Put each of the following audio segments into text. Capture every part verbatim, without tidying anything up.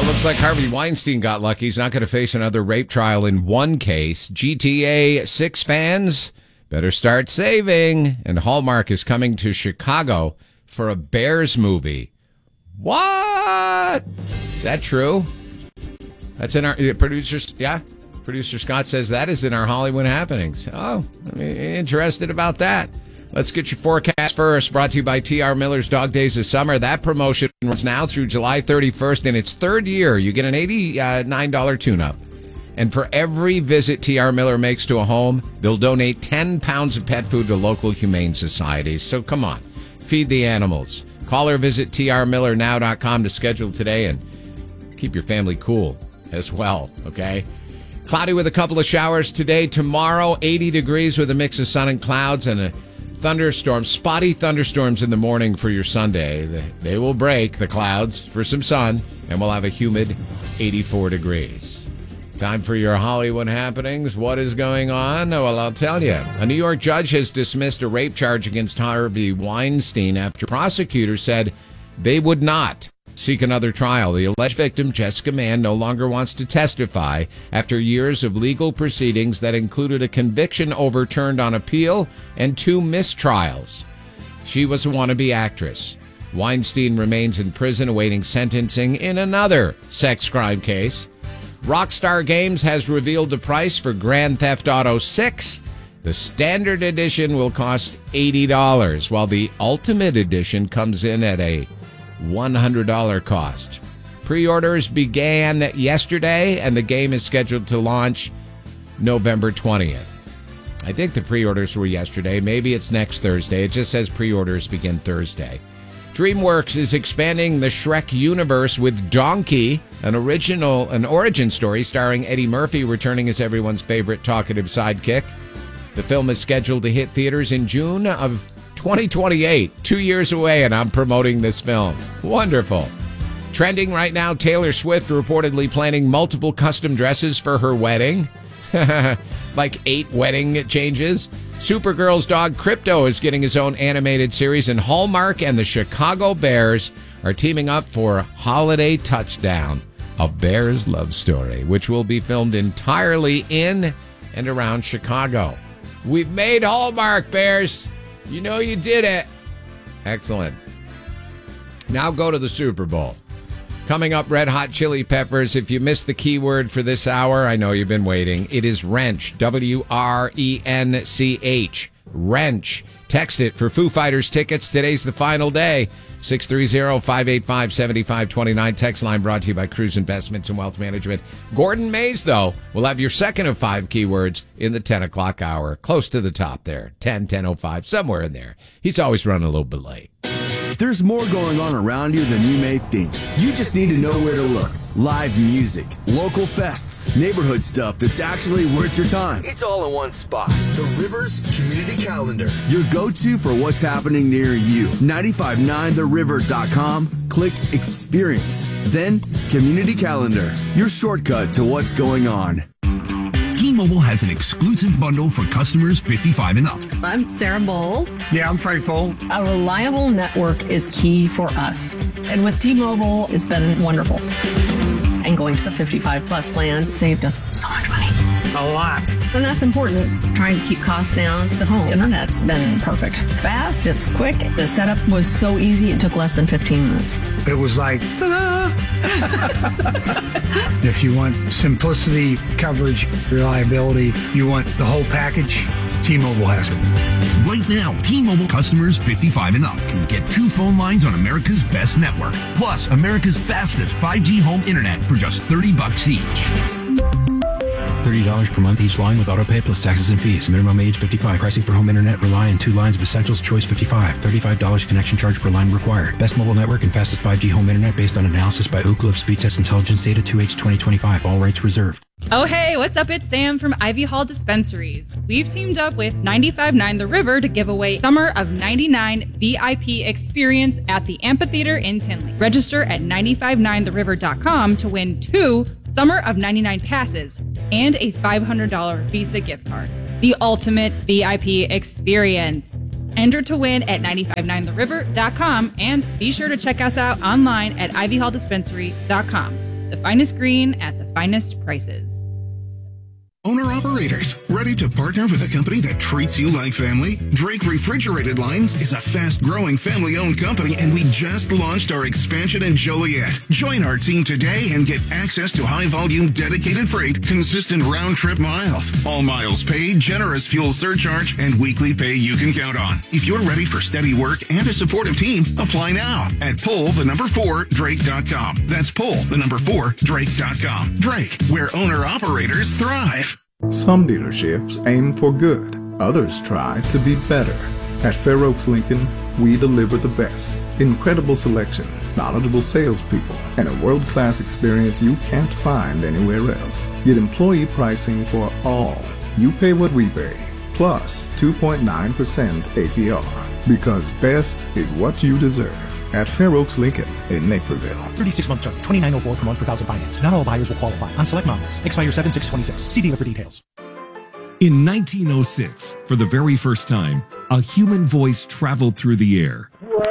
Well, it looks like Harvey Weinstein got lucky. He's not going to face another rape trial in one case. G T A six fans better start saving. And Hallmark is coming to Chicago for a Bears movie. What? Is that true? That's in our producers. Yeah. Producer Scott says that is in our Hollywood happenings. Oh, I'm interested about that. Let's get your forecast first. Brought to you by T R Miller's Dog Days of Summer. That promotion runs now through July thirty-first. In its third year, you get an eighty-nine dollars tune-up. And for every visit T R Miller makes to a home, they'll donate ten pounds of pet food to local humane societies. So come on, feed the animals. Call or visit T R Miller now dot com to schedule today and keep your family cool as well, okay? Cloudy with a couple of showers today. Tomorrow, eighty degrees with a mix of sun and clouds and a thunderstorm, spotty thunderstorms in the morning for your Sunday. They, they will break the clouds for some sun, and we'll have a humid eighty-four degrees. Time for your Hollywood happenings. What is going on? Well, I'll tell you. A New York judge has dismissed a rape charge against Harvey Weinstein after prosecutors said they would not seek another trial. The alleged victim, Jessica Mann, no longer wants to testify after years of legal proceedings that included a conviction overturned on appeal and two mistrials. She was a wannabe actress. Weinstein remains in prison awaiting sentencing in another sex crime case. Rockstar Games has revealed the price for Grand Theft Auto six. The standard edition will cost eighty dollars, while the Ultimate Edition comes in at a one hundred dollars cost. Pre-orders began yesterday, and the game is scheduled to launch November twentieth. I think the pre-orders were yesterday. Maybe it's next Thursday. It just says pre-orders begin Thursday. DreamWorks is expanding the Shrek universe with Donkey, an original, an origin story starring Eddie Murphy returning as everyone's favorite talkative sidekick. The film is scheduled to hit theaters in June of twenty twenty-eight, two years away, and I'm promoting this film. Wonderful. Trending right now, Taylor Swift reportedly planning multiple custom dresses for her wedding. Like eight wedding changes. Supergirl's dog Crypto is getting his own animated series, and Hallmark and the Chicago Bears are teaming up for Holiday Touchdown, a Bears love story, which will be filmed entirely in and around Chicago. We've made Hallmark, Bears. You know you did it. Excellent. Now go to the Super Bowl. Coming up, Red Hot Chili Peppers. If you missed the keyword for this hour, I know you've been waiting. It is wrench. W R E N C H. Wrench. Text it for Foo Fighters tickets. Today's the final day. six three zero, five eight five, seven five two nine. Text line brought to you by Cruise Investments and Wealth Management. Gordon Mays, though, will have your second of five keywords in the ten o'clock hour. Close to the top there. ten, ten oh five, somewhere in there. He's always running a little bit late. There's more going on around you than you may think. You just need to know where to look. Live music, local fests, neighborhood stuff that's actually worth your time. It's all in one spot. The Rivers Community Calendar. Your go-to for what's happening near you. nine five nine the river dot com. Click Experience. Then Community Calendar. Your shortcut to what's going on. T-Mobile has an exclusive bundle for customers fifty-five and up. I'm Sarah Bowl. Yeah, I'm Frank Bowl. A reliable network is key for us. And with T-Mobile, it's been wonderful. And going to the fifty-five plus plan saved us so much money. A lot. And that's important. Trying to keep costs down. The home internet's been perfect. It's fast, it's quick. The setup was so easy, it took less than fifteen minutes. It was like, ta-da! If you want simplicity, coverage, reliability, you want the whole package, T-Mobile has it. Right now, T-Mobile customers fifty-five and up can get two phone lines on America's best network, plus America's fastest five G home internet for just thirty bucks each. thirty dollars per month each line with autopay plus taxes and fees. Minimum age fifty-five. Pricing for home internet rely on two lines of Essentials Choice fifty-five. thirty-five dollars connection charge per line required. Best mobile network and fastest five G home internet based on analysis by Ookla of Speed Test Intelligence Data two H twenty twenty-five. All rights reserved. Oh, hey, what's up? It's Sam from Ivy Hall Dispensaries. We've teamed up with ninety-five point nine The River to give away Summer of ninety-nine V I P experience at the Amphitheater in Tinley. Register at nine five nine the river dot com to win two Summer of ninety-nine passes and a five hundred dollars Visa gift card. The ultimate V I P experience. Enter to win at nine five nine the river dot com and be sure to check us out online at ivy hall dispensary dot com. The finest green at the finest prices. Owner-operators, ready to partner with a company that treats you like family? Drake Refrigerated Lines is a fast-growing family-owned company, and we just launched our expansion in Joliet. Join our team today and get access to high-volume dedicated freight, consistent round-trip miles, all miles paid, generous fuel surcharge, and weekly pay you can count on. If you're ready for steady work and a supportive team, apply now at pull the number four drake dot com. That's pull the number four drake dot com. Drake, where owner-operators thrive. Some dealerships aim for good, others try to be better. At Fair Oaks Lincoln, we deliver the best. Incredible selection, knowledgeable salespeople, and a world-class experience you can't find anywhere else. Get employee pricing for all. You pay what we pay, plus two point nine percent A P R. Because best is what you deserve. At Fair Oaks Lincoln in Naperville. thirty-six month term, twenty-nine oh four per month per thousand finance. Not all buyers will qualify on select models. Expire seven six twenty-six. See dealer for details. In nineteen oh six, for the very first time, a human voice traveled through the air.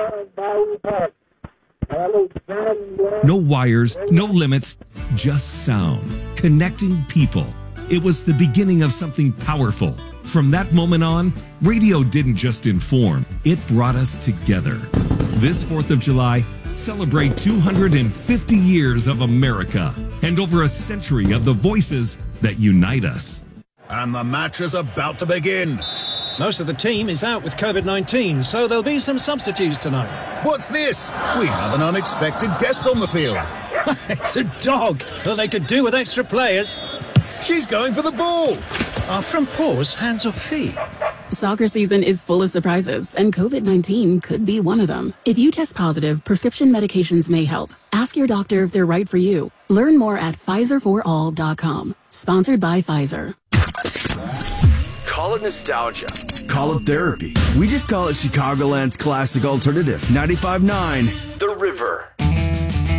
No wires, no limits, just sound, connecting people. It was the beginning of something powerful. From that moment on, radio didn't just inform, it brought us together. This fourth of July, celebrate two hundred fifty years of America and over a century of the voices that unite us. And the match is about to begin. Most of the team is out with COVID nineteen, so there'll be some substitutes tonight. What's this? We have an unexpected guest on the field. It's a dog. Well, they could do with extra players. She's going for the ball. Are from paws, hands or feet? Soccer season is full of surprises, and COVID nineteen could be one of them. If you test positive, prescription medications may help. Ask your doctor if they're right for you. Learn more at Pfizer for all dot com. Sponsored by Pfizer. Call it nostalgia. Call it therapy. We just call it Chicagoland's classic alternative. ninety-five point nine The